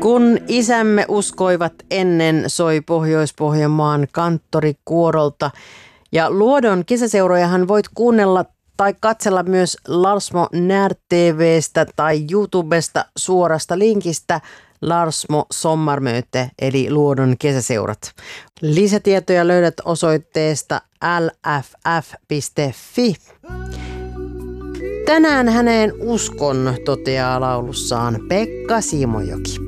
Kun isämme uskoivat ennen, soi Pohjois-Pohjanmaan kanttorikuorolta. Ja Luodon kesäseurojahan voit kuunnella tai katsella myös Larsmo När TV:stä tai YouTubesta suorasta linkistä Larsmo Sommarmöte eli Luodon kesäseurat. Lisätietoja löydät osoitteesta lff.fi. Tänään häneen uskon, toteaa laulussaan Pekka Simojoki.